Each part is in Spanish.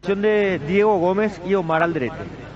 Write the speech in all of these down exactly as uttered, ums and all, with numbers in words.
situación de Diego Gómez y Omar Alderete.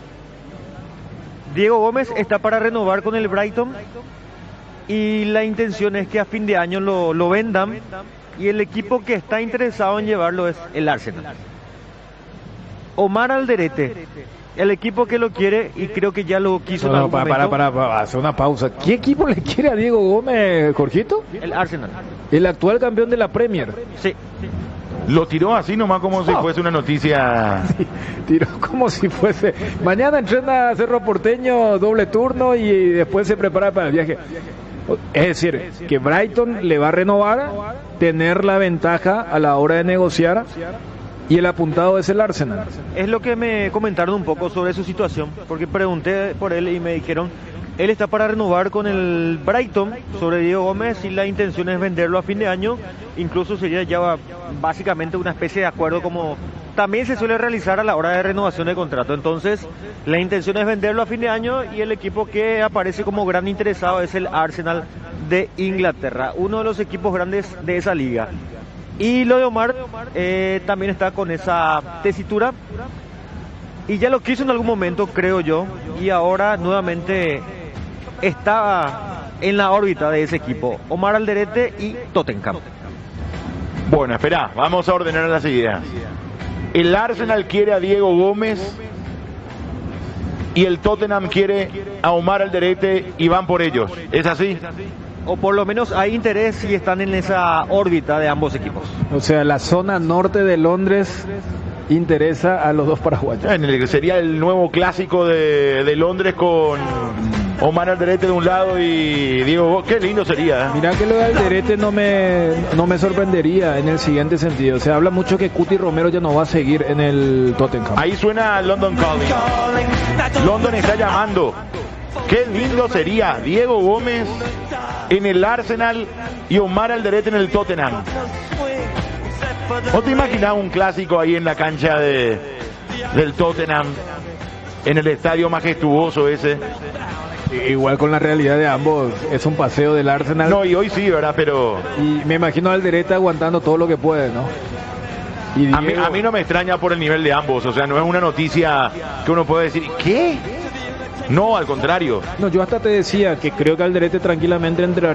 Diego Gómez está para renovar con el Brighton y la intención es que a fin de año lo, lo vendan, y el equipo que está interesado en llevarlo es el Arsenal. Omar Alderete, el equipo que lo quiere, y creo que ya lo quiso No, en no, algún para, para, momento, para, para, hacer una pausa. ¿Qué equipo le quiere a Diego Gómez, Jorgito? el Arsenal. El actual campeón de la Premier. Sí. Lo tiró así nomás como si No. fuese una noticia. Sí, tiró como si fuese. Mañana entrena a Cerro Porteño, doble turno, y después se prepara para el viaje. Es decir, que Brighton le va a renovar, tener la ventaja a la hora de negociar, y el apuntado es el Arsenal. Es lo que me comentaron un poco sobre su situación, porque pregunté por él y me dijeron, él está para renovar con el Brighton sobre Diego Gómez y la intención es venderlo a fin de año, incluso sería ya básicamente una especie de acuerdo como también se suele realizar a la hora de renovación de contrato. Entonces, la intención es venderlo a fin de año y el equipo que aparece como gran interesado es el Arsenal de Inglaterra, uno de los equipos grandes de esa liga. Y lo de Omar eh, también está con esa tesitura y ya lo quiso en algún momento, creo yo, y ahora nuevamente está en la órbita de ese equipo, Omar Alderete y Tottenham. Bueno, espera, vamos a ordenar las ideas. El Arsenal quiere a Diego Gómez y el Tottenham quiere a Omar Alderete y van por ellos. ¿Es así? O por lo menos hay interés y están en esa órbita de ambos equipos. O sea, la zona norte de Londres interesa a los dos paraguayos. En el que sería el nuevo clásico de, de Londres con Omar Alderete de un lado y Diego Gómez. Qué lindo sería, ¿eh? Mirá que lo de Alderete no me, no me sorprendería en el siguiente sentido. Se habla mucho que Cuti Romero ya no va a seguir en el Tottenham. Ahí suena London Calling. London está llamando. Qué lindo sería Diego Gómez en el Arsenal y Omar Alderete en el Tottenham. ¿No te imaginas un clásico ahí en la cancha de, del Tottenham, en el estadio majestuoso ese? Igual con la realidad de ambos, es un paseo del Arsenal. No, y hoy sí, ¿verdad? Pero Y me imagino a Alderete aguantando todo lo que puede, ¿no? Y a mí, Diego- a mí no me extraña por el nivel de ambos. O sea, no es una noticia que uno puede decir, ¿qué? No, al contrario. No, yo hasta te decía que creo que Alderete tranquilamente entraría